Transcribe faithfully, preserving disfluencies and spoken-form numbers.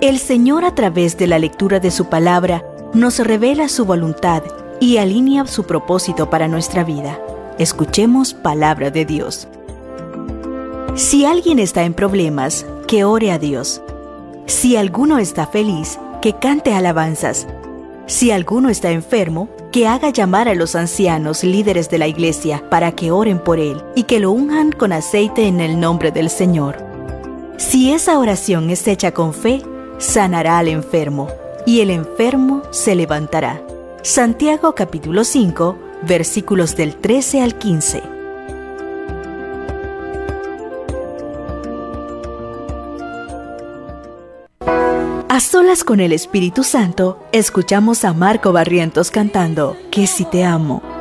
El Señor, a través de la lectura de su palabra, nos revela su voluntad y alinea su propósito para nuestra vida. Escuchemos palabra de Dios. Si alguien está en problemas, que ore a Dios. Si alguno está feliz, que cante alabanzas. Si alguno está enfermo, que haga llamar a los ancianos líderes de la iglesia para que oren por él y que lo unjan con aceite en el nombre del Señor. Si esa oración es hecha con fe, sanará al enfermo, y el enfermo se levantará. Santiago capítulo cinco, versículos del trece al quince. A solas con el Espíritu Santo, escuchamos a Marco Barrientos cantando "Que si te amo".